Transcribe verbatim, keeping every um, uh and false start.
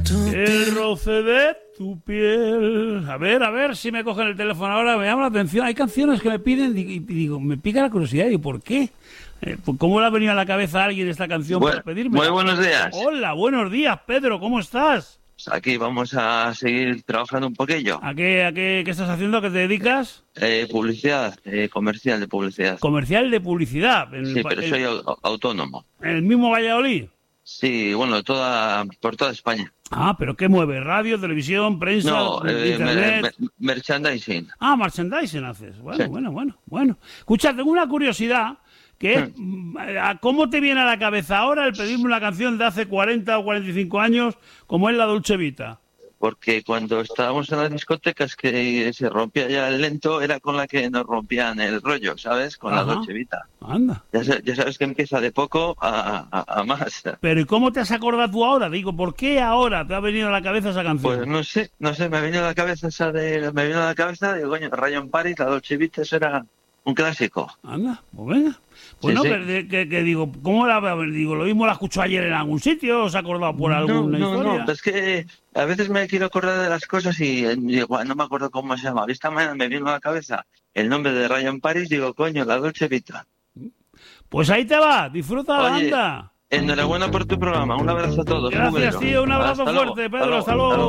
El roce de tu piel. A ver, a ver si me cogen el teléfono ahora. Me llama la atención. Hay canciones que me piden y digo, me pica la curiosidad. ¿Y por qué? Eh, ¿Cómo le ha venido a la cabeza a alguien esta canción bueno, para pedirme? Muy buenos días. Hola, buenos días, Pedro. ¿Cómo estás? Pues aquí vamos a seguir trabajando un poquillo. ¿A qué, a qué, qué estás haciendo? ¿A qué te dedicas? Eh, publicidad, eh, comercial de publicidad. Comercial de publicidad. En Sí, el, pero el, soy au- autónomo. ¿En el mismo Valladolid? Sí, bueno, toda por toda España. Ah, ¿pero qué mueve? ¿Radio, televisión, prensa, No, eh, internet? mer- mer- merchandising. Ah, merchandising haces. Bueno, Sí. bueno, bueno, bueno. Escucha, tengo una curiosidad, que es, Hmm. ¿a ¿cómo te viene a la cabeza ahora el pedirme una canción de hace cuarenta o cuarenta y cinco años como es la Dolce Vita? Porque cuando estábamos en las discotecas que se rompía ya el lento, era con la que nos rompían el rollo, ¿sabes? Con Ajá. la Dolce Vita. Anda. Ya, sa- ya sabes que empieza de poco a, a- a más. Pero ¿y cómo te has acordado tú ahora? Digo, ¿por qué ahora te ha venido a la cabeza esa canción? Pues no sé, no sé, me ha venido a la cabeza esa de, me vino a la cabeza, digo, coño, Ryan Paris, la Dolce Vita, eso era un clásico. Anda, pues venga. Pues Sí, no, sí. pero de- que, que digo, ¿cómo la digo? ¿Lo mismo la escuchó ayer en algún sitio? ¿Os ha acordado por No, alguna no, historia? no, es que a veces me quiero acordar de las cosas y eh, digo, no me acuerdo cómo se llama. Esta mañana me vino a la cabeza el nombre de Ryan Paris, digo, coño, la Dolce Vita. Pues ahí te va, disfruta la Oye, banda. enhorabuena por tu programa, un abrazo a todos. Gracias, Pedro. tío, un abrazo Hasta luego, fuerte, hasta Pedro, luego, hasta luego. hasta luego.